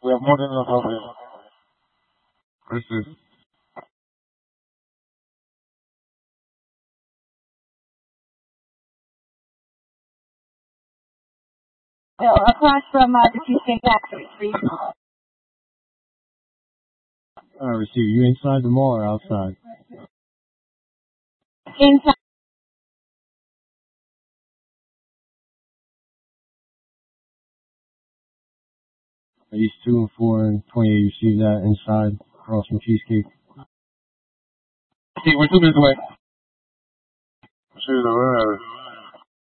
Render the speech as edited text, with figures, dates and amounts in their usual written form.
We have more than enough over here. What's this? Across from the Cheesecake Factory, please. Receiver, you inside the mall or outside? Inside. East 2 and 4 and 28, you see that inside across from Cheesecake? See, we're 2 minutes away. Shoot,